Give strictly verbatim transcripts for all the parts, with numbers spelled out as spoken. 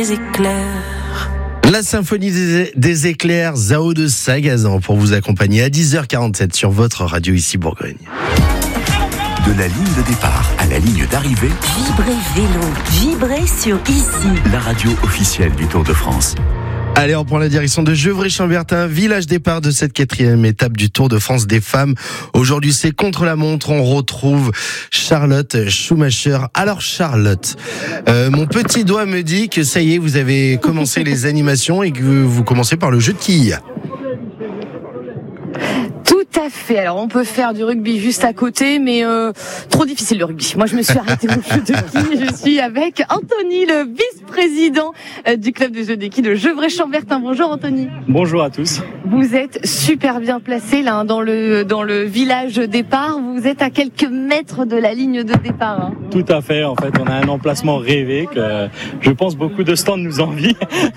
Les éclairs. La symphonie des, des éclairs, Zao de Sagazan pour vous accompagner à dix heures quarante-sept sur votre radio ici Bourgogne. De la ligne de départ à la ligne d'arrivée, Vibrez vélo, vibrez sur Ici. la radio officielle du Tour de France. Allez, on prend la direction de Gevrey-Chambertin, village départ de cette quatrième étape du Tour de France des femmes. Aujourd'hui, c'est contre la montre. On retrouve Charlotte Schumacher. Alors, Charlotte, euh, mon petit doigt me dit que ça y est, vous avez commencé les animations et que vous commencez par le jeu de quilles. Tout à fait. Alors, on peut faire du rugby juste à côté, mais euh, trop difficile le rugby. Moi, je me suis arrêtée au jeu de quilles. Je suis avec Anthony, le vice-président du club de jeu de quilles de Gevrey-Chambertin. Bonjour Anthony. Bonjour à tous. Vous êtes super bien placé là dans le dans le village départ. Vous êtes à quelques mètres de la ligne de départ. Hein. Tout à fait. En fait, on a un emplacement rêvé que je pense beaucoup de stands nous envient.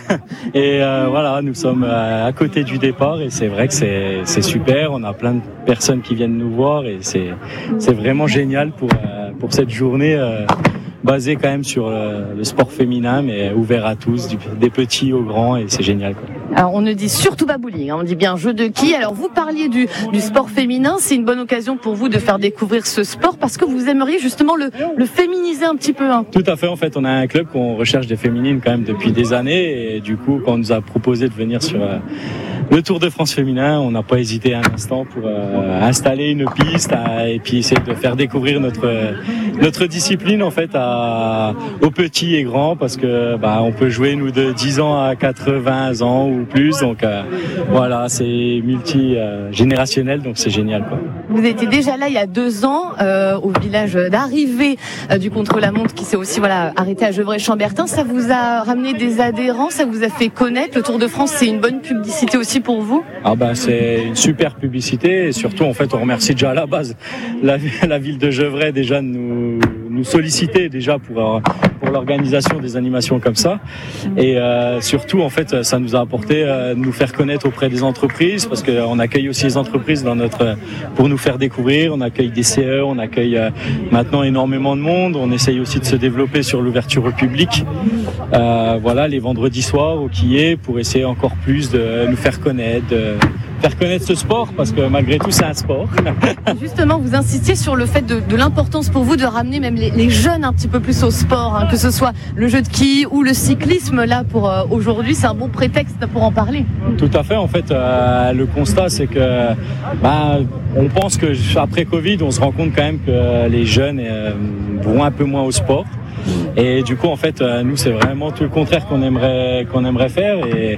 Et euh, voilà, nous sommes à côté du départ et c'est vrai que c'est c'est super. On a plein de personnes qui viennent nous voir et c'est c'est vraiment génial pour euh, pour cette journée euh, basée quand même sur euh, le sport féminin mais ouvert à tous, du, des petits aux grands et c'est génial quoi. Alors on ne dit surtout pas bowling, hein, on dit bien jeu de quilles. Alors vous parliez du du sport féminin, c'est une bonne occasion pour vous de faire découvrir ce sport parce que vous aimeriez justement le le féminiser un petit peu. Hein. Tout à fait. En fait, on a un club qu'on recherche des féminines quand même depuis des années et du coup, quand on nous a proposé de venir sur euh, le Tour de France féminin, on n'a pas hésité un instant pour euh, installer une piste à, et puis essayer de faire découvrir notre euh, notre discipline en fait à, aux petits et grands parce que bah on peut jouer nous de dix ans à quatre-vingts ans ou plus donc euh, voilà c'est multi euh, générationnel donc c'est génial quoi. Vous étiez déjà là il y a deux ans euh, au village d'arrivée euh, du contre-la-montre qui s'est aussi voilà arrêté à Gevrey-Chambertin. Ça vous a ramené des adhérents, ça vous a fait connaître. Le Tour de France, c'est une bonne publicité aussi pour vous? Ah bah c'est une super publicité et surtout en fait on remercie déjà à la base la, la ville de Gevrey déjà de nous nous solliciter déjà pour pour l'organisation des animations comme ça et euh, surtout en fait ça nous a apporté euh, de nous faire connaître auprès des entreprises parce qu'on accueille aussi les entreprises dans notre pour nous faire découvrir, on accueille des C E, on accueille euh, maintenant énormément de monde, on essaye aussi de se développer sur l'ouverture au public euh, voilà les vendredis soirs au quillet pour essayer encore plus de nous faire connaître de faire connaître ce sport parce que malgré tout c'est un sport. Justement, vous insistiez sur le fait de, de l'importance pour vous de ramener même les, les jeunes un petit peu plus au sport, hein, que ce soit le jeu de quilles ou le cyclisme. Là, pour euh, aujourd'hui, c'est un bon prétexte pour en parler. Tout à fait. En fait, euh, le constat c'est que bah, on pense que après Covid, on se rend compte quand même que les jeunes euh, vont un peu moins au sport. Et du coup, en fait, nous, c'est vraiment tout le contraire qu'on aimerait qu'on aimerait faire et,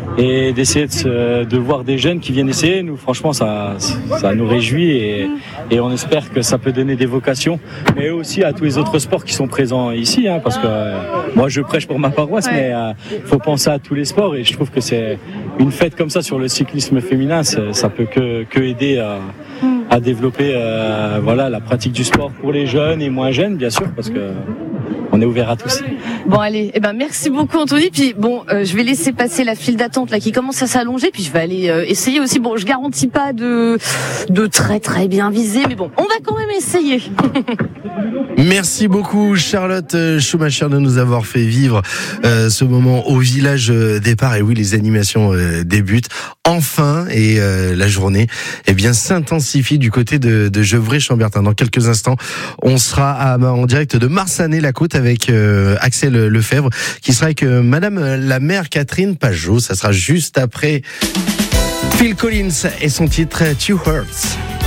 et d'essayer de, se, de voir des jeunes qui viennent essayer. Nous, franchement, ça, ça nous réjouit et, et on espère que ça peut donner des vocations, mais aussi à tous les autres sports qui sont présents ici, hein, parce que euh, moi, je prêche pour ma paroisse, ouais. mais euh, faut penser à tous les sports et je trouve que c'est une fête comme ça sur le cyclisme féminin, ça peut que, que aider à à développer euh, voilà la pratique du sport pour les jeunes et moins jeunes, bien sûr, parce que on est ouvert à tous. Bon allez, eh ben merci beaucoup Anthony. Puis bon, euh, je vais laisser passer la file d'attente là qui commence à s'allonger. Puis je vais aller euh, essayer aussi. Bon, je garantis pas de de très très bien viser, mais bon, on va quand même essayer. Merci beaucoup Charlotte Schumacher de nous avoir fait vivre euh, ce moment au village départ. Et oui, les animations euh, débutent enfin et euh, la journée eh bien s'intensifie du côté de, de Gevrey-Chambertin. Dans quelques instants, on sera à, en direct de Marsanet-la-Côte avec euh, Axel Lefebvre qui sera avec euh, Madame la maire Catherine Pajot. Ça sera juste après Phil Collins et son titre Two Hearts.